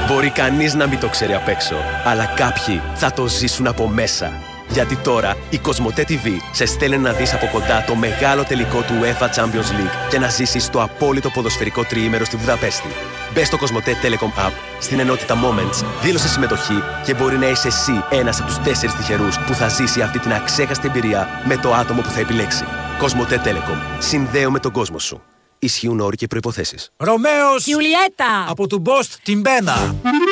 Μπορεί κανείς να μην το ξέρει απ' έξω, αλλά κάποιοι θα το ζήσουν από μέσα. Γιατί τώρα η Κοσμοτέ TV σε στέλνει να δεις από κοντά το μεγάλο τελικό του UEFA Champions League και να ζήσεις το απόλυτο ποδοσφαιρικό τριήμερο στη Βουδαπέστη. Μπες στο Κοσμοτέ Telecom App, στην ενότητα Moments, δήλωσε συμμετοχή και μπορεί να είσαι εσύ ένας από τους 4 τυχερούς που θα ζήσει αυτή την αξέχαστη εμπειρία με το άτομο που θα επιλέξει. Κοσμοτέ Telecom. Συνδέω με τον κόσμο σου. Ισχύουν όροι και προϋποθέσεις. Ρωμαίος Γιουλιέτα από του Μπόστ την Μπένα.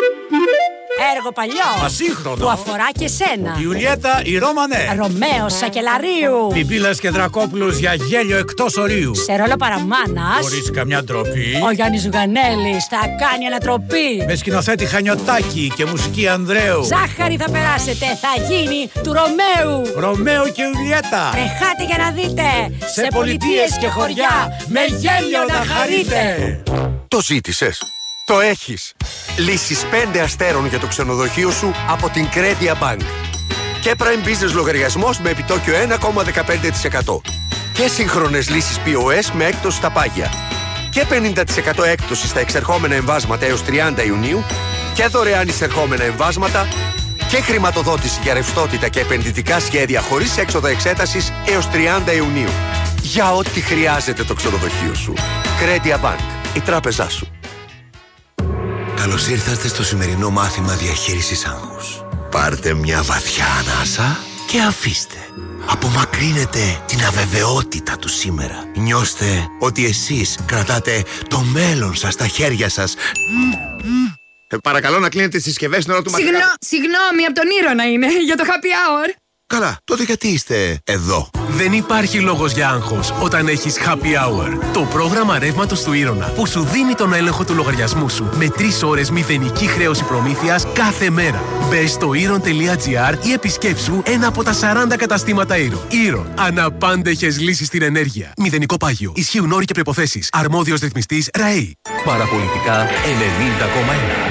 Έργο παλιό Ασύγχρονο που αφορά και σένα. Γιουλιέτα η Ρώμανε. Ρωμαίος Σακελαρίου. Πιπίλας και Δρακόπουλος για γέλιο εκτός ορίου. Σε ρόλο παραμάνας Χωρίς καμιά ντροπή. ο Γιάννης Ζουγανέλης θα κάνει ανατροπή. Με σκηνοθέτη Χανιωτάκη και μουσική Ανδρέου. Ζάχαρη θα περάσετε, θα γίνει του Ρωμαίου. Ρωμαίο και Ιουλιέτα. Τρεχάτε για να δείτε. Σε πολιτείες και χωριά με γέλιο να χαρείτε. Το ζήτησες. Το έχεις. Λύσεις 5 αστέρων για το ξενοδοχείο σου από την Credit Bank. Και Prime Business λογαριασμός με επιτόκιο 1,15%. Και σύγχρονες λύσεις POS με έκπτωση στα πάγια. Και 50% έκπτωση στα εξερχόμενα εμβάσματα έως 30 Ιουνίου. Και δωρεάν εισερχόμενα εμβάσματα. Και χρηματοδότηση για ρευστότητα και επενδυτικά σχέδια χωρίς έξοδα εξέτασης έως 30 Ιουνίου. Για ό,τι χρειάζεται το ξενοδοχείο σου. Credit Bank. Η τράπεζά σου. Καλώς ήρθατε στο σημερινό μάθημα διαχείρισης άγχους. Πάρτε μια βαθιά ανάσα και αφήστε. Απομακρύνετε την αβεβαιότητα του σήμερα. Νιώστε ότι εσείς κρατάτε το μέλλον σας στα χέρια σας. Παρακαλώ να κλείνετε τις συσκευές στην ώρα του μαθήματος. Συγγνώμη, από τον Ήρωνα είναι, για το happy hour. Καλά, τότε γιατί είστε εδώ? Δεν υπάρχει λόγος για άγχος όταν έχεις Happy Hour. Το πρόγραμμα ρεύματος του Ήρωνα που σου δίνει τον έλεγχο του λογαριασμού σου με 3 ώρες μηδενική χρέωση προμήθειας κάθε μέρα. Μπες στο Iron.gr ή επισκέψου ένα από τα 40 καταστήματα Iron. Iron. Αναπάντεχες λύσεις στην ενέργεια. Μηδενικό πάγιο. Ισχύουν όροι και προϋποθέσεις. Αρμόδιος ρυθμιστής ΡΑΗ. Παραπολιτικά 90,1.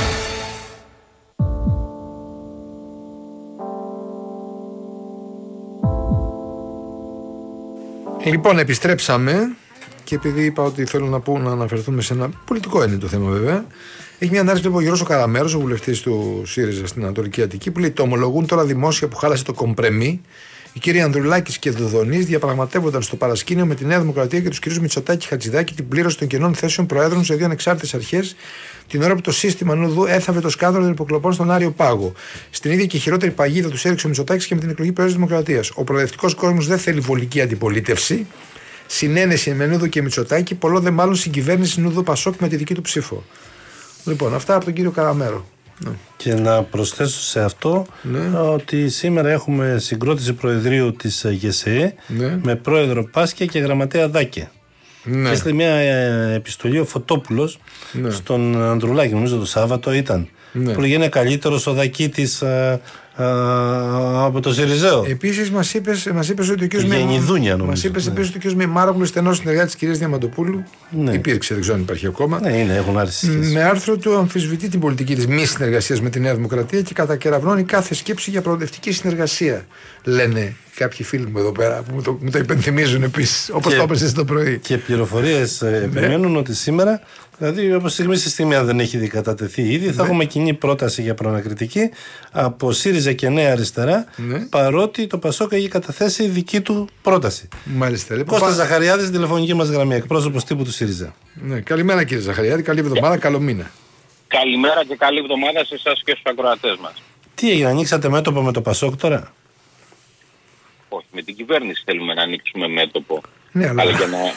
Λοιπόν, επιστρέψαμε και επειδή είπα ότι θέλω να αναφερθούμε σε ένα πολιτικό είναι το θέμα βέβαια, έχει μια ανάρτηση που ο Γιώργος ο Καραμέρος, ο βουλευτής του ΣΥΡΙΖΑ στην Ανατολική Αττική, που λέει: το ομολογούν τώρα δημόσια που χάλασε το κομπρεμί. Οι κύριοι Ανδρουλάκης και Δουδονής διαπραγματεύονταν στο παρασκήνιο με τη Νέα Δημοκρατία και τους κυρίους Μητσοτάκη και Χατζηδάκη την πλήρωση των κενών θέσεων προέδρων σε 2 ανεξάρτητες αρχές, την ώρα που το σύστημα νουδού έθαβε το σκάνδαλο των υποκλοπών στον Άριο Πάγο. Στην ίδια και χειρότερη παγίδα του έριξε ο Μητσοτάκης και με την εκλογή Προέδρου της Δημοκρατίας. Ο προοδευτικός κόσμος δεν θέλει βολική αντιπολίτευση. Συνένεση με Νούδο και Μητσοτάκη, πολλό δε μάλλον συγκυβέρνηση Νούδο Πασόκ με τη δική του ψήφο. Λοιπόν, αυτά από τον κύριο Καραμέρο. Ναι. Και να προσθέσω σε αυτό ότι σήμερα έχουμε συγκρότηση Προεδρείου της ΓΕΣΕ με πρόεδρο Πάσκια και γραμματέα Δάκε. Ναι. Και έστειλε μια επιστολή ο Φωτόπουλος στον Ανδρουλάκη, νομίζω το Σάββατο ήταν. Που λέγεται καλύτερος ο Δακίτης από το ΣΥΡΙΖΑ. Επίσης μας είπες ότι ο κ. Μημάρογλου, στενός συνεργάτης της κυρίας Διαμαντοπούλου, υπήρξε, δεν ξέρω αν υπάρχει ακόμα. Ναι, έχουν άρεσει σχέσεις. Με άρθρο του αμφισβητεί την πολιτική της μη συνεργασίας με τη Νέα Δημοκρατία και κατακεραυνώνει κάθε σκέψη για προοδευτική συνεργασία. Λένε κάποιοι φίλοι μου εδώ πέρα που μου το υπενθυμίζουν επίσης, όπως το έπαιζε το πρωί. Και πληροφορίες επιμένουν ότι σήμερα, δηλαδή όπως στιγμή στη στιγμή, αν δεν έχει δικατατεθεί ήδη, θα έχουμε κοινή πρόταση για προανακριτική από ΣΥΡΙΖΑ και Νέα Αριστερά, παρότι το Πασόκ έχει καταθέσει δική του πρόταση. Μάλιστα. Λοιπόν, Κώστας Ζαχαριάδης, τηλεφωνική μας γραμμή, εκπρόσωπος τύπου του ΣΥΡΙΖΑ. Ναι, καλημέρα κύριε Ζαχαριάδη, καλή εβδομάδα, καλό μήνα. Καλημέρα και καλή εβδομάδα σε εσάς και στους ακροατές μας. Τι έγινε, ανοίξατε μέτωπο με το Πασόκ τώρα? Όχι, με την κυβέρνηση θέλουμε να ανοίξουμε μέτωπο. Ναι, αλλά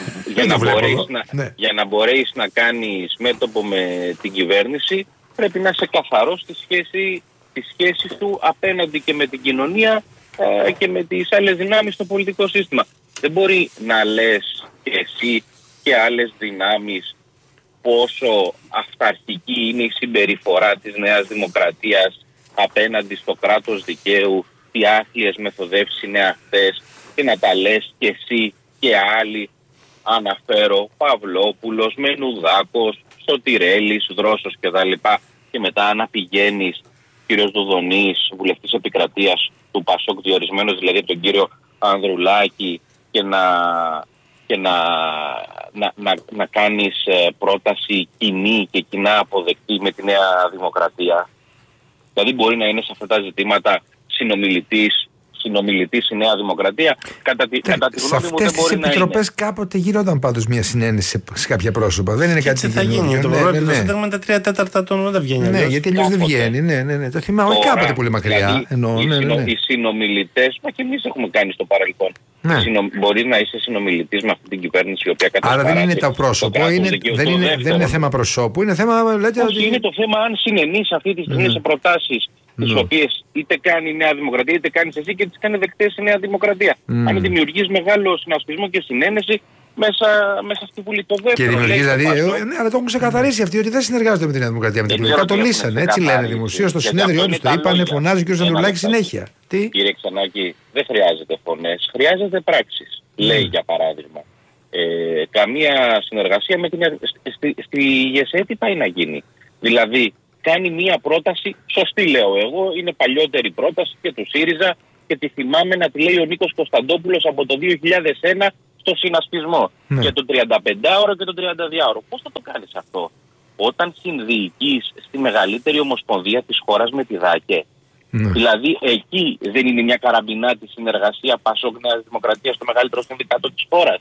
για να μπορέσεις να κάνεις μέτωπο με την κυβέρνηση, πρέπει να είσαι καθαρός στη σχέση του απέναντι και με την κοινωνία και με τις άλλες δυνάμεις στο πολιτικό σύστημα. Δεν μπορεί να λες και εσύ και άλλες δυνάμεις πόσο αυταρχική είναι η συμπεριφορά της Νέας Δημοκρατίας απέναντι στο κράτος δικαίου, τι άθλιες μεθοδεύσεις είναι αυτές, και να τα λες και εσύ και άλλοι. Αναφέρω Παυλόπουλος, Μενουδάκος, Σωτηρέλης, Δρόσος κτλ. Και μετά να πηγαίνεις, κύριος Δουδονής, βουλευτής επικρατείας του Πασόκ, διορισμένος δηλαδή από τον κύριο Ανδρουλάκη, και να και να κάνεις πρόταση κοινή και κοινά αποδεκτή με τη Νέα Δημοκρατία. Δηλαδή μπορεί να είναι σε αυτά τα ζητήματα συνομιλητής η Νέα Δημοκρατία. Κατά τη γνώμη μου δεν μπορεί να είναι. Σε αυτές τις επιτροπές κάποτε γινόταν πάντως μια συνένεση σε κάποια πρόσωπα. Δεν είναι κάτι τέτοιο. Θα γίνει το πρόβλημα. Σύνταγμα τα 3/4 των δεν βγαίνει. Ναι, γιατί αλλιώς δεν βγαίνει. Ναι. Το θυμάμαι. Όχι κάποτε πολύ μακριά. Οι συνομιλητές, μα και εμείς έχουμε κάνει στο παρελθόν. Μπορεί να είσαι συνομιλητής με αυτή την κυβέρνηση η οποία κατασκευάζει. Άρα δεν είναι το πρόσωπο, δεν είναι θέμα προσώπου. Είναι θέμα. Είναι το θέμα αν συνενείς αυτή τη στιγμή σε προτάσεις τις οποίες είτε κάνει η Νέα Δημοκρατία είτε κάνεις εσύ και τις κάνει δεκτές η Νέα Δημοκρατία. Αν δημιουργείς μεγάλο συνασπισμό και συνένεση μέσα στη Βουλή. Το δεύτερο. Και δημιουργείς δηλαδή. Ναι, αλλά το έχουν ξεκαθαρίσει αυτοί ότι δεν συνεργάζονται με τη Νέα Δημοκρατία. Με την Βουλή. Το λύσανε. Έτσι λένε δημοσίως στο συνέδριό τους. Το είπανε, φωνάζει ο κ. Ανδρουλάκης συνέχεια. Κύριε Ξανάκη, δεν χρειάζεται φωνές, χρειάζεται πράξεις. Λέει για παράδειγμα. Καμία συνεργασία με την. Στη ΓΕΣΕ τι πάει να γίνει. Δηλαδή. Κάνει μία πρόταση, σωστή λέω εγώ, είναι παλιότερη πρόταση και του ΣΥΡΙΖΑ και τη θυμάμαι να τη λέει ο Νίκος Κωνσταντόπουλος από το 2001 στο συνασπισμό. Για το 35ωρο και το 32ωρο. Πώς θα το κάνεις αυτό όταν συνδιοικείς στη μεγαλύτερη ομοσπονδία της χώρας με τη ΔΑΚΕ. Δηλαδή εκεί δεν είναι μια καραμπινάτη συνεργασία Πασόκ Νέα Δημοκρατία στο μεγαλύτερο συνδικάτο της χώρας.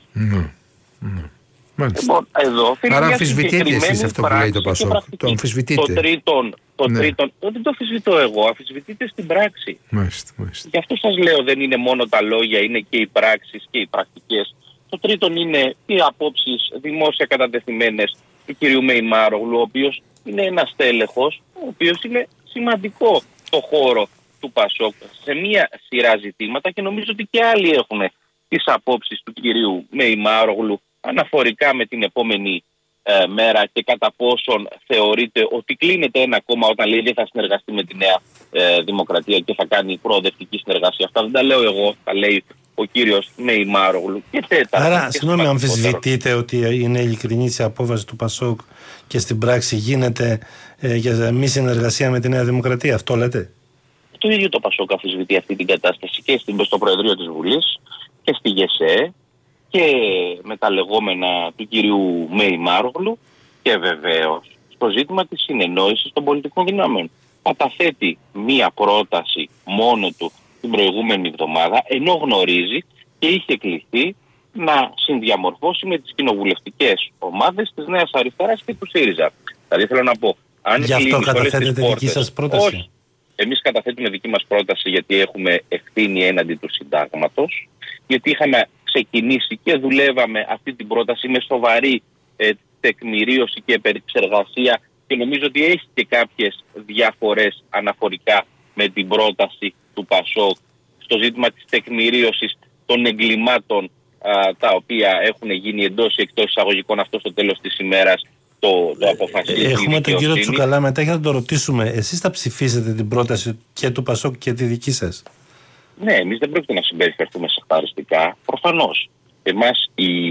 Λοιπόν, εδώ, άρα αμφισβητείτε εσείς αυτό που λέει το Πασόκ. Το αμφισβητείτε. Το τρίτον, δεν το αμφισβητώ εγώ, αμφισβητείτε στην πράξη. Μάλιστα. Γι' αυτό σας λέω δεν είναι μόνο τα λόγια, είναι και οι πράξεις και οι πρακτικές. Το τρίτον είναι οι απόψεις δημόσια κατατεθειμένες του κυρίου Μεϊμάρογλου, ο οποίος είναι ένας τέλεχος, ο οποίος είναι σημαντικό στο χώρο του Πασόκ σε μία σειρά ζητήματα και νομίζω ότι και άλλοι έχουν τις απόψεις του κυρίου Μεϊμάρογλου αναφορικά με την επόμενη μέρα και κατά πόσον θεωρείται ότι κλείνεται ένα κόμμα όταν λέει δεν θα συνεργαστεί με τη Νέα Δημοκρατία και θα κάνει προοδευτική συνεργασία. Αυτά δεν τα λέω εγώ, τα λέει ο κύριος Μεϊμάρογλου. Και τέταρτα. Άρα, συγγνώμη, αμφισβητείτε ότι είναι ειλικρινής η απόφαση του Πασόκ και στην πράξη γίνεται για μη συνεργασία με τη Νέα Δημοκρατία. Αυτό λέτε? Το ίδιο το Πασόκ αμφισβητεί αυτή την κατάσταση και στο Προεδρείο της Βουλής και στη ΓΕΣΕ και με τα λεγόμενα του κυρίου Μεϊμάρογλου και βεβαίως στο ζήτημα της συνεννόησης των πολιτικών δυνάμεων. Καταθέτει μία πρόταση μόνο του την προηγούμενη εβδομάδα, ενώ γνωρίζει και είχε κληθεί να συνδιαμορφώσει με τις κοινοβουλευτικές ομάδες της Νέας Αριστεράς και του ΣΥΡΙΖΑ. Δηλαδή θέλω να πω, αν γι' αυτό καταθέτετε δική σας πρόταση? Όχι. Εμείς καταθέτουμε δική μας πρόταση γιατί έχουμε ευθύνη έναντι του συντάγματος, γιατί είχαμε ξεκινήσει και δουλεύαμε αυτή την πρόταση με σοβαρή τεκμηρίωση και επεξεργασία και νομίζω ότι έχει και κάποιες διαφορές αναφορικά με την πρόταση του Πασόκ στο ζήτημα της τεκμηρίωσης των εγκλημάτων τα οποία έχουν γίνει εντός ή εκτός εισαγωγικών. Αυτό στο τέλος της ημέρας το αποφασίζει. Έχουμε τον κύριο Τσουκαλά μετά και θα τον ρωτήσουμε. Εσείς θα ψηφίσετε την πρόταση και του Πασόκ και τη δική σας? Ναι, εμείς δεν πρόκειται να συμπεριφερθούμε σεχταριστικά. Προφανώς. Εμάς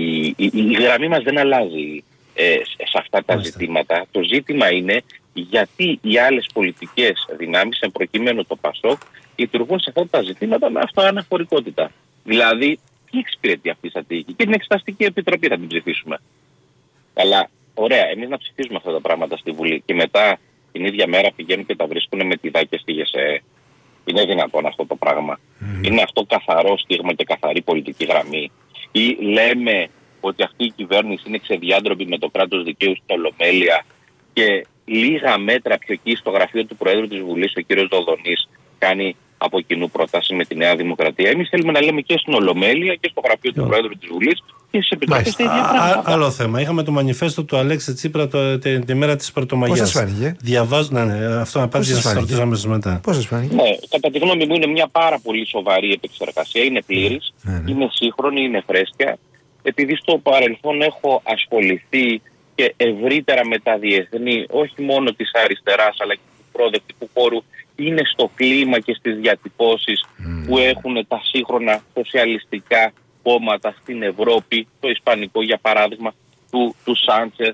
η γραμμή μας δεν αλλάζει σε αυτά τα ζητήματα. Το ζήτημα είναι γιατί οι άλλες πολιτικές δυνάμεις, εν προκειμένου το Πασόκ, λειτουργούν σε αυτά τα ζητήματα με αυτοαναφορικότητα. Δηλαδή, τι εξυπηρετεί αυτή η στρατηγική? Και την Εξεταστική Επιτροπή θα την ψηφίσουμε. Αλλά, ωραία, εμείς να ψηφίσουμε αυτά τα πράγματα στη Βουλή και μετά την ίδια μέρα πηγαίνουν και τα βρίσκουν με τη ΔΑΚΕ στη ΓΕΣΕ. Είναι δυνατόν αυτό το πράγμα? Είναι αυτό καθαρό στίγμα και καθαρή πολιτική γραμμή? Ή λέμε ότι αυτή η κυβέρνηση είναι ξεδιάντροπη με το κράτος δικαίου στην Ολομέλεια και λίγα μέτρα πιο εκεί στο γραφείο του Προέδρου της Βουλής, ο κ. Δοδονής, κάνει από κοινού πρόταση με τη Νέα Δημοκρατία? Εμείς θέλουμε να λέμε και στην Ολομέλεια και στο γραφείο του Προέδρου της Βουλής και στις επιτροπές τα ίδια πράγματα. Άλλο θέμα. Είχαμε το μανιφέστο του Αλέξη Τσίπρα τη μέρα της Πρωτομαγιάς. Πώς σας φάνηκε? Διαβάζω, αυτό να πάρει να ρωτήσω αμέσως μετά. Πώς σας φάνηκε? Ναι, κατά τη γνώμη μου είναι μια πάρα πολύ σοβαρή επεξεργασία. Είναι πλήρης, είναι σύγχρονη, είναι φρέσκια. Επειδή στο παρελθόν έχω ασχοληθεί και ευρύτερα με τα διεθνή, όχι μόνο της αριστεράς αλλά και του προοδευτικού χώρου, είναι στο κλίμα και στις διατυπώσεις που έχουν τα σύγχρονα σοσιαλιστικά κόμματα στην Ευρώπη, το ισπανικό για παράδειγμα του Σάντσεθ,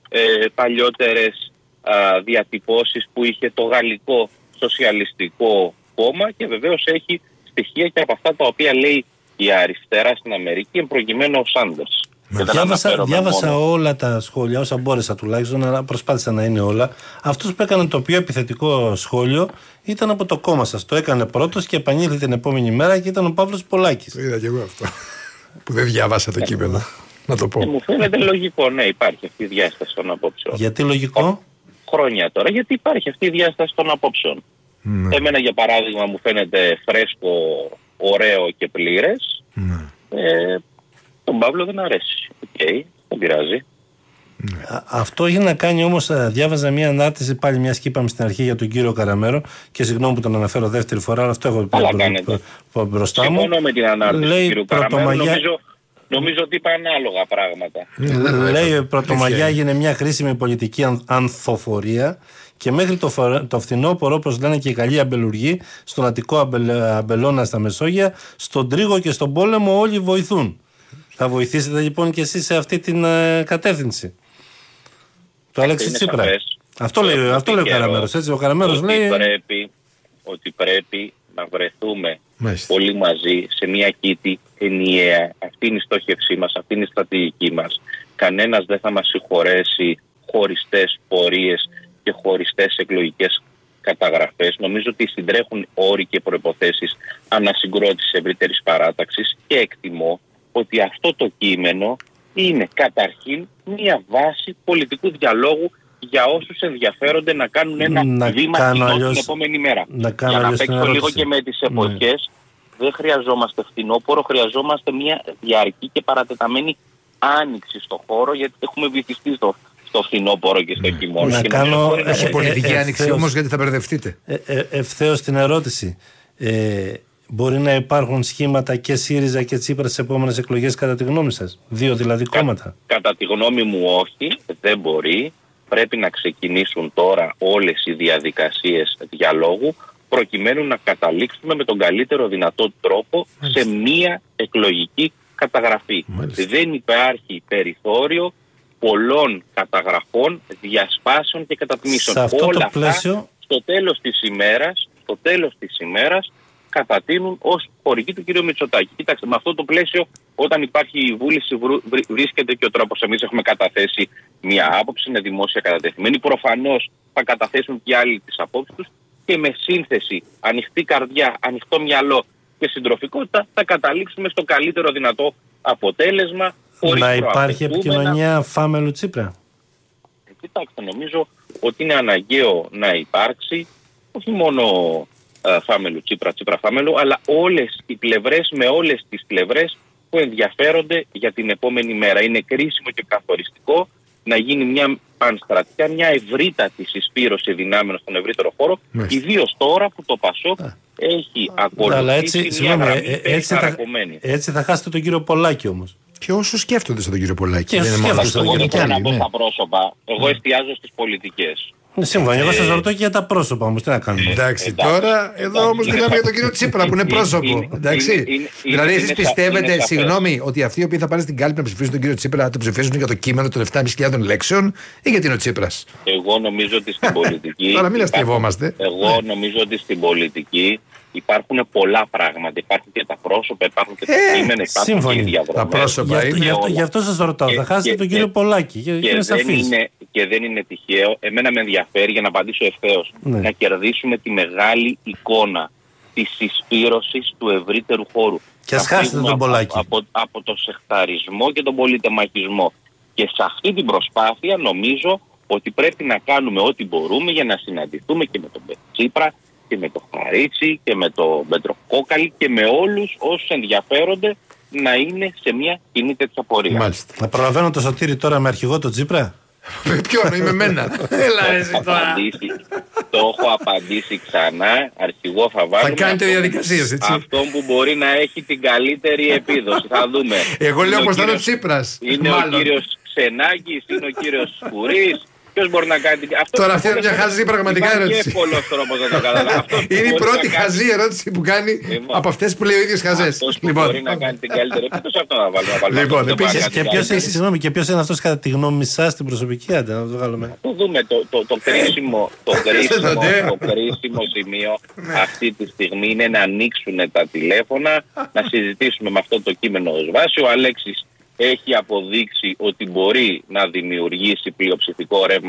παλιότερες διατυπώσεις που είχε το γαλλικό σοσιαλιστικό κόμμα και βεβαίως έχει στοιχεία και από αυτά τα οποία λέει η αριστερά στην Αμερική, εν προκειμένου ο Σάντερς. Διάβασα όλα τα σχόλια, όσα μπόρεσα τουλάχιστον, αλλά προσπάθησα να είναι όλα. Αυτός που έκανε το πιο επιθετικό σχόλιο ήταν από το κόμμα σας. Το έκανε πρώτος και επανήλθε την επόμενη μέρα και ήταν ο Παύλος Πολάκης. Το είδα και εγώ αυτό. Που δεν διάβασα το κείμενο. Να το πω. Μου φαίνεται λογικό, ναι, υπάρχει αυτή η διάσταση των απόψεων. Γιατί λογικό? Χρόνια τώρα, γιατί υπάρχει αυτή η διάσταση των απόψεων. Ναι. Εμένα για παράδειγμα μου φαίνεται φρέσκο, ωραίο και πλήρες. Ναι. Τον Παύλο δεν αρέσει. Δεν πειράζει. Αυτό έχει να κάνει όμως, διάβαζα μια ανάρτηση πάλι μιας και είπαμε στην αρχή για τον κύριο Καραμέρο και συγγνώμη που τον αναφέρω δεύτερη φορά, αλλά αυτό έχω μπροστά μου. Συμφωνώ με την ανάρτηση του κύριου Καραμέρου. Νομίζω ότι είπα ανάλογα πράγματα. Λέει πρωτομαγιά έγινε μια χρήσιμη πολιτική ανθοφορία και μέχρι το φθινόπωρο, όπως λένε και οι καλοί αμπελουργοί, στον Αττικό Αμπελώνα στα Μεσόγεια, στον Τρίγο και στον Πόλεμο όλοι βοηθούν. Θα βοηθήσετε λοιπόν και εσείς σε αυτή την κατεύθυνση? Το Αλέξη Τσίπρα. Αυτό λέει ο Καραμέρος. Έτσι, ο Καραμέρος λέει ότι πρέπει να βρεθούμε όλοι μαζί σε μια κήτη ενιαία. Αυτή είναι η στόχευσή μας, αυτή είναι η στρατηγική μας. Κανένας δεν θα μας συγχωρέσει χωριστές πορείες και χωριστές εκλογικές καταγραφές. Νομίζω ότι συντρέχουν όροι και προϋποθέσεις ανασυγκρότησης ευρύτερης παράταξης και εκτιμώ ότι αυτό το κείμενο είναι καταρχήν μια βάση πολιτικού διαλόγου για όσους ενδιαφέρονται να κάνουν ένα βήμα κοινό την επόμενη μέρα. Για να παίξω λίγο και με τις εποχές, δεν χρειαζόμαστε φθινόπωρο, χρειαζόμαστε μια διαρκή και παρατεταμένη άνοιξη στο χώρο, γιατί έχουμε βυθιστεί στο φθινόπωρο και στο χειμώνα. Να κάνω πολιτική άνοιξη όμως, γιατί θα μπερδευτείτε. Ευθέως την ερώτηση. Μπορεί να υπάρχουν σχήματα και ΣΥΡΙΖΑ και Τσίπρα στις επόμενες εκλογές κατά τη γνώμη σας? Δύο δηλαδή κόμματα. Κατά τη γνώμη μου όχι, δεν μπορεί. Πρέπει να ξεκινήσουν τώρα όλες οι διαδικασίες διαλόγου προκειμένου να καταλήξουμε με τον καλύτερο δυνατό τρόπο σε μία εκλογική καταγραφή. Δεν υπάρχει περιθώριο πολλών καταγραφών, διασπάσεων και κατατμήσεων. Όλα αυτά πλαίσιο... στο τέλος της ημέρας κατατείνουν ως χορηγή του κ. Μητσοτάκη. Κοιτάξτε, με αυτό το πλαίσιο, όταν υπάρχει η βούληση, βρίσκεται και ο τρόπος. Εμείς έχουμε καταθέσει μια άποψη, είναι δημόσια κατατεθειμένη. Προφανώς θα καταθέσουν και άλλοι τις απόψεις τους και με σύνθεση, ανοιχτή καρδιά, ανοιχτό μυαλό και συντροφικότητα θα καταλήξουμε στο καλύτερο δυνατό αποτέλεσμα. Να υπάρχει επικοινωνία Φάμελου Τσίπρα. Κοιτάξτε, νομίζω ότι είναι αναγκαίο να υπάρξει όχι μόνο Φάμελου Τσίπρα, Τσίπρα Φάμελου, αλλά όλες οι πλευρές με όλες τις πλευρές που ενδιαφέρονται για την επόμενη μέρα. Είναι κρίσιμο και καθοριστικό να γίνει μια πανστρατιά, μια ευρύτατη συσπήρωση δυνάμεων στον ευρύτερο χώρο, ιδίως τώρα που το ΠΑΣΟΚ έχει ακολουθήσει μια γραμμή περιχαρακωμένη. Έτσι θα χάσετε τον κύριο Πολάκη όμως. Και όσους σκέφτονται στον κύριο Πολάκη. Δεν θέλω να πω στα πρόσωπα. Εγώ εστιάζω στις πολιτικές. Σύμφωνα, εγώ σας ρωτώ και για τα πρόσωπα όμως, τι να κάνουμε. Εντάξει, τώρα εδώ όμως μιλάμε για τον κύριο Τσίπρα που είναι πρόσωπο. Εντάξει. Δηλαδή, εσείς πιστεύετε, συγγνώμη, ότι αυτοί οι οποίοι θα πάνε στην κάλπη να ψηφίσουν τον κύριο Τσίπρα θα το ψηφίσουν για το κείμενο των 7.500 λέξεων ή γιατί είναι ο Τσίπρας? Εγώ νομίζω ότι στην πολιτική. Τώρα μην αστευόμαστε. Εγώ νομίζω ότι στην πολιτική υπάρχουν πολλά πράγματα. Υπάρχουν και τα πρόσωπα, υπάρχουν και τα κείμενα, υπάρχουν και οι διαδρομές. Τα πρόσωπα γι' αυτό σας ρωτάω. Θα χάσετε τον κύριο Πολάκη. Και δεν είναι τυχαίο. Εμένα με ενδιαφέρει, για να απαντήσω ευθέως, να κερδίσουμε τη μεγάλη εικόνα της συσπήρωσης του ευρύτερου χώρου. Και ας χάσετε τον Πολάκη. Από το σεχταρισμό και τον πολυτεμαχισμό. Και σε αυτή την προσπάθεια νομίζω ότι πρέπει να κάνουμε ό,τι μπορούμε για να συναντηθούμε και με τον Τσίπρα και με τον Χαρίτσι και με τον Πετροκόκαλη και με όλους όσους ενδιαφέρονται να είναι σε μια κοινή τέτοια πορεία. Μάλιστα. Θα προλαβαίνω το Σωτήρι τώρα με αρχηγό τον Τσίπρα. Ποιον, είμαι εμένα. Έλα εσύ τώρα. Το έχω απαντήσει ξανά. Αρχηγό θα βάλουμε. Θα κάνετε διαδικασίες, έτσι. Αυτόν που μπορεί να έχει την καλύτερη επίδοση. Θα δούμε. Εγώ λέω πως θα είναι ο Τσίπρας. Είναι ο κύριος Ξενάκης, είναι ο κύριος Σκουρής. Ποιος μπορεί να κάνει. Τώρα αυτή είναι μια χαζή πραγματικά ερώτηση. Είναι η πρώτη χαζή ερώτηση που κάνει από αυτές που λέει ο ίδιος χαζές. Μπορεί να κάνει την καλύτερη επίδοση, αυτό να βάλουμε. Λοιπόν, επίσης, και ποιος είναι αυτός κατά τη γνώμη σας στην προσωπική άντε να το βγάλουμε. Το δούμε το κρίσιμο σημείο αυτή τη στιγμή είναι να ανοίξουν τα τηλέφωνα, να συζητήσουμε με αυτό το κείμενο ως βάση. Ο Αλέξης έχει αποδείξει ότι μπορεί να δημιουργήσει πλειοψηφικό ρεύμα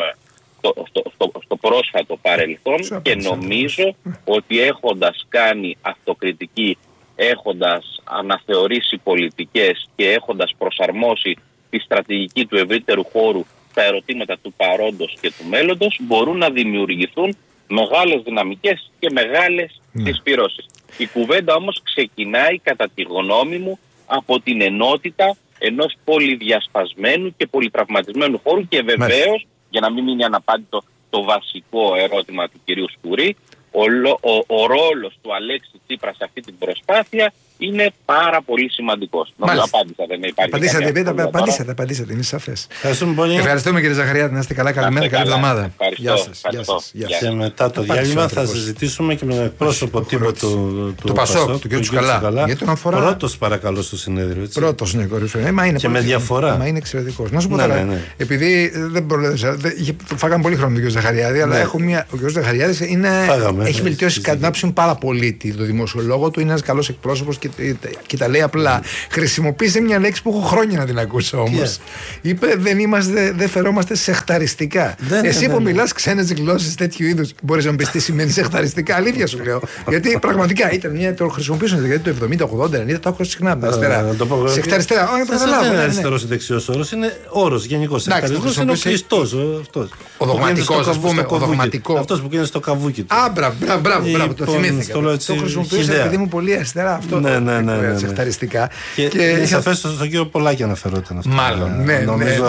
στο πρόσφατο παρελθόν και νομίζω ότι έχοντας κάνει αυτοκριτική, έχοντας αναθεωρήσει πολιτικές και έχοντας προσαρμόσει τη στρατηγική του ευρύτερου χώρου στα ερωτήματα του παρόντος και του μέλλοντος, μπορούν να δημιουργηθούν μεγάλες δυναμικές και μεγάλες συσπυρώσεις. Η κουβέντα όμως ξεκινάει, κατά τη γνώμη μου, από την ενότητα ενός πολυδιασπασμένου και πολυτραυματισμένου χώρου και βεβαίως, για να μην μείνει αναπάντητο το βασικό ερώτημα του κυρίου Σκουρή, ο ρόλος του Αλέξη Τσίπρα σε αυτή την προσπάθεια είναι πάρα πολύ σημαντικός. Νομίζω απάντησα, δεν υπάρχει. Απαντήσατε, είναι σαφές. Ευχαριστούμε κύριε Ζαχαριάδη, να είστε καλά, καλημέρα, καλή εβδομάδα. Γεια σας. Και μετά το διάλειμμα θα συζητήσουμε και με τον εκπρόσωπο τύπου του Πασόκ, του κ. Τσουκαλά. Πρώτος παρακαλώ στο συνέδριο. Πρώτος, ναι, κορυφαίο. Και με διαφορά. Μα είναι εξαιρετικός. Να σου πω τώρα, επειδή δεν φάγαμε πολύ χρόνο με τον κ. Ζαχαριάδη, αλλά ο κ. Ζαχαριάδης έχει βελτιώσει κατά την άποψη μου πάρα πολύ το δημοσιολόγο του, είναι ένας καλός εκπρόσωπος και τα λέει απλά. Χρησιμοποίησε μια λέξη που έχω χρόνια να την ακούσω όμως. Είπε δεν φερόμαστε σεχταριστικά. Εσύ που μιλάς ξένες γλώσσες τέτοιου είδους, μπορείς να μου πεις τι σημαίνει σεχταριστικά? Αλήθεια σου λέω. Γιατί πραγματικά ήταν μια. Το χρησιμοποιούσαν δηλαδή το 70, 80, 90, το έχω συχνά από τα αριστερά. Σεχταριστικά. Δεν είναι αριστερός ή δεξιός όρος, είναι όρος γενικός. Σεχταρισμός είναι ο κλειστός. Ο δογματικός, ας πούμε. Αυτός που γίνεται στο καβούκι του. Μπράβο, το θυμήθηκα. Το χρησιμοποιούσα επειδή μου πολύ αριστερά αυτό. Ναι. Σεχταριστικά. Και σαφές στον κύριο Πολάκη αναφερόταν αυτό. Μάλλον, ναι.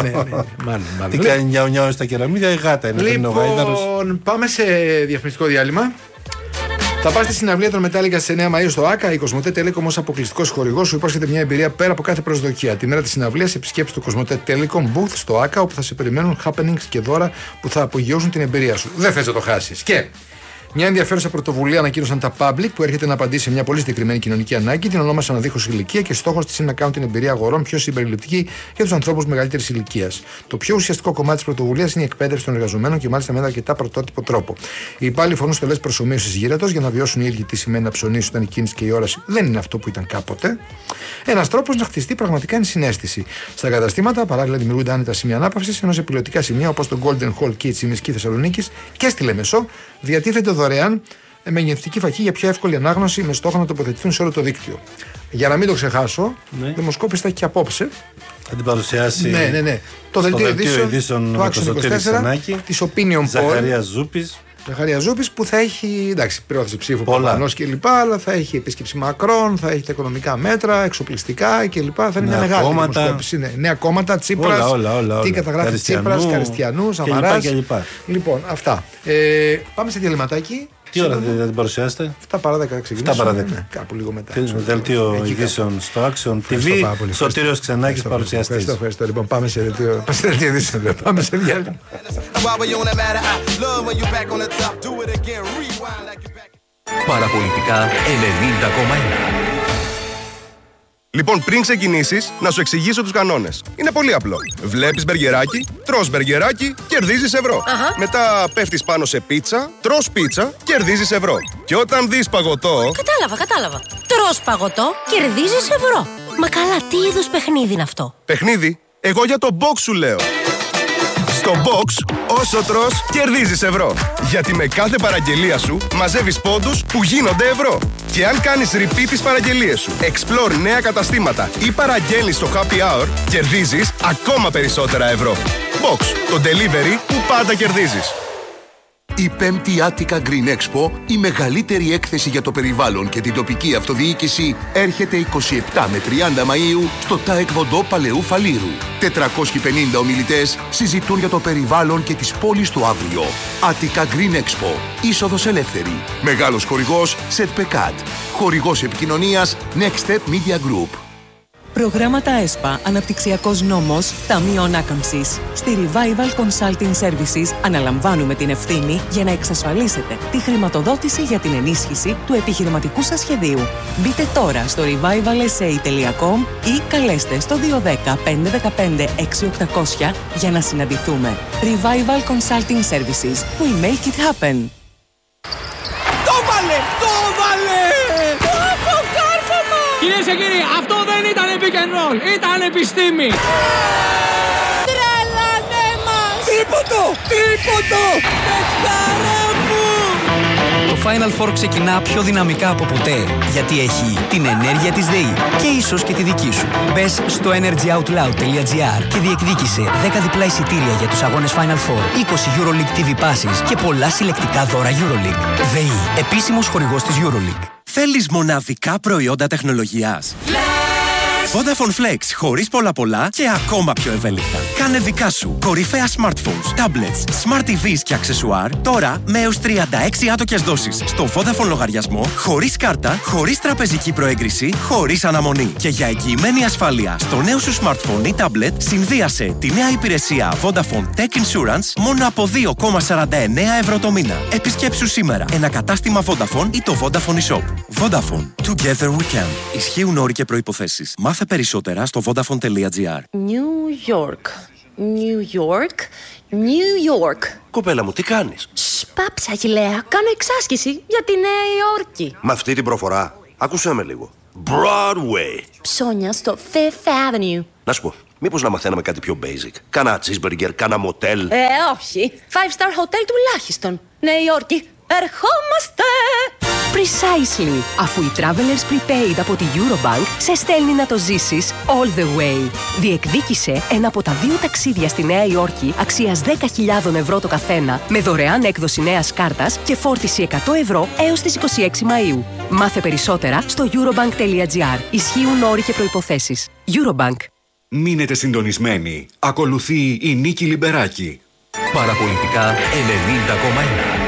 Τι κάνει νιάου στα κεραμίδια, η γάτα είναι. Λοιπόν, πάμε σε διαφημιστικό διάλειμμα. Θα πάτε στη συναυλία των Metallica στις 9 Μαΐου στο ΆΚΑ. Η Κοσμοτέ Telecom ως αποκλειστικός χορηγός σου υπόσχεται μια εμπειρία πέρα από κάθε προσδοκία. Τη μέρα της συναυλίας επισκέψτε το Κοσμοτέ Telecom Booth στο ΆΚΑ, όπου θα σε περιμένουν happenings και δώρα που θα απογειώσουν την εμπειρία σου. Δεν θες να το χάσεις. Και μια ενδιαφέρουσα πρωτοβουλία ανακοίνωσαν τα Public, που έρχεται να απαντήσει σε μια πολύ συγκεκριμένη κοινωνική ανάγκη. Την ονόμασαν αδίχως ηλικία και στόχος της είναι να κάνουν την εμπειρία αγορών πιο συμπεριληπτική για τους ανθρώπους μεγαλύτερης ηλικίας. Το πιο ουσιαστικό κομμάτι της πρωτοβουλίας είναι η εκπαίδευση των εργαζομένων και μάλιστα με ένα αρκετά πρωτότυπο τρόπο. Οι υπάλληλοι φωνούν στολές προσομοίωσης γύρατος για να βιώσουν οι ίδιοι τι σημαίνει να ψωνίσει όταν η κίνηση και η όραση δεν είναι αυτό που ήταν κάποτε. Ένας τρόπος να χτιστεί πραγματικά ενσυναίσθηση. Στα καταστήματα παράλληλα δημιουργούνται άνετα σημεία ανάπαυσης, ενώ σε πιλωτικά σημεία όπως το Golden Hall και η Τσιμισκή Θεσσαλονίκης και στη Λεμεσό διατίθεται δωρεάν με γεννητική φακή για πιο εύκολη ανάγνωση με στόχο να τοποθετηθούν σε όλο το δίκτυο. Για να μην το ξεχάσω, δημοσκόπηση θα έχει και απόψε. Θα την παρουσιάσει το δελτίο ειδήσεων του Άξονα 24 της Opinion Poll. Ζαχαρία Ζούπης που θα έχει, εντάξει, πρόθεση ψήφου προφανώς και λοιπά, αλλά θα έχει επίσκεψη Μακρόν, θα έχει τα οικονομικά μέτρα, εξοπλιστικά και λοιπά. Θα είναι μια μεγάλη δημοσκόπηση. Νέα κόμματα, Τσίπρας, τι καταγράφει Τσίπρας, Καριστιανού, Σαμαράς. Λοιπόν, αυτά. Πάμε σε διαλυματάκι. Τι ώρα θα την παρουσιάσετε? 7 παρά 10 ξεκινήσουμε. Κάπου λίγο μετά. Δελτίο ειδήσεων στο Action TV. Σωτήριος Ξενάκης, παρουσιαστής. Ευχαριστώ. Λοιπόν, πάμε σε δελτίο ειδήσεων. Πάμε σε διάλειμμα. Παραπολιτικά 90,1. Λοιπόν, πριν ξεκινήσεις, να σου εξηγήσω τους κανόνες. Είναι πολύ απλό. Βλέπεις μπεργκεράκι, τρως μπεργκεράκι, κερδίζεις ευρώ. Μετά πέφτεις πάνω σε πίτσα, τρως πίτσα, κερδίζεις ευρώ. Και όταν δεις παγωτό... Κατάλαβα. Τρως παγωτό, κερδίζεις ευρώ. Μα καλά, τι είδους παιχνίδι είναι αυτό? Παιχνίδι? Εγώ για το box σου λέω. Στο box, όσο τρως, κερδίζεις ευρώ. Γιατί με κάθε παραγγελία σου μαζεύεις πόντους που γίνονται ευρώ. Και αν κάνεις repeat τις παραγγελίες σου, explore νέα καταστήματα ή παραγγέλνεις στο happy hour, κερδίζεις ακόμα περισσότερα ευρώ. Box, το delivery που πάντα κερδίζεις. Η 5η Attica Green Expo, η μεγαλύτερη έκθεση για το περιβάλλον και την τοπική αυτοδιοίκηση, έρχεται 27 με 30 Μαΐου στο ΤΑΕΚ Βοντό Παλαιού Φαλήρου. 450 ομιλητές συζητούν για το περιβάλλον και τις πόλεις του αύριο. Attica Green Expo, είσοδος ελεύθερη. Μεγάλος χορηγός Σετπεκάτ. Χορηγός επικοινωνίας Next Step Media Group. Προγράμματα ΕΣΠΑ, Αναπτυξιακός Νόμος, Ταμείο Ανάκαμψης. Στη Revival Consulting Services αναλαμβάνουμε την ευθύνη για να εξασφαλίσετε τη χρηματοδότηση για την ενίσχυση του επιχειρηματικού σας σχεδίου. Μπείτε τώρα στο revivalsa.com ή καλέστε στο 210 515 6800 για να συναντηθούμε. Revival Consulting Services. We make it happen. Το βάλε! Αποκάρφωμα! Κυρίες και κύριοι, αυτό δεν ήταν Ήτανε pick and roll, ήτανε επιστήμη. Τρελανέ μας! Τρίποντο! Παιχτάρα μου! Το Final Four ξεκινά πιο δυναμικά από ποτέ, γιατί έχει την ενέργεια της ΔΕΗ και ίσως και τη δική σου. Μπες στο energyoutloud.gr και διεκδίκησε 10 διπλά εισιτήρια για τους αγώνες Final Four, 20 EuroLeague TV passes και πολλά συλλεκτικά δώρα EuroLeague. ΔΕΗ, επίσημος χορηγός της EuroLeague. Θέλεις μοναδικά προϊόντα τεχνολογίας? Vodafone Flex, χωρίς πολλά και ακόμα πιο ευέλικτα. Κάνε δικά σου κορυφαία smartphones, tablets, smart TVs και αξεσουάρ τώρα με έως 36 άτοκες δόσεις στο Vodafone λογαριασμό, χωρίς κάρτα, χωρίς τραπεζική προέγκριση, χωρίς αναμονή. Και για εγγυημένη ασφάλεια στο νέο σου smartphone ή tablet, συνδύασε τη νέα υπηρεσία Vodafone Tech Insurance μόνο από 2,49 ευρώ το μήνα. Επισκέψου σήμερα ένα κατάστημα Vodafone ή το Vodafone eShop. Vodafone. Together we can. Ισχύουν όροι και προϋποθέσεις. Μάθε περισσότερα στο vodafone.gr. New York. Κοπέλα μου, τι κάνεις? Πάψα, Αχιλλέα. Κάνω εξάσκηση για τη Νέα Υόρκη. Με αυτή την προφορά, άκουσέ με λίγο. Broadway. Ψώνια στο Fifth Avenue. Να σου πω, μήπως να μαθαίναμε κάτι πιο basic? Κάνα cheeseburger, κάνα motel. Όχι. 5-star hotel τουλάχιστον. Νέα Υόρκη. Ερχόμαστε! Precisely. Αφού η Travelers Prepaid από τη Eurobank σε στέλνει να το ζήσεις all the way. Διεκδίκησε ένα από τα 2 ταξίδια στη Νέα Υόρκη αξίας 10.000 ευρώ το καθένα με δωρεάν έκδοση νέας κάρτας και φόρτιση 100 ευρώ έως τις 26 Μαΐου. Μάθε περισσότερα στο eurobank.gr. Ισχύουν όροι και προϋποθέσεις. Eurobank. Μείνετε συντονισμένοι. Ακολουθεί η Νίκη Λιμπεράκη. Παραπολιτικά 90,1.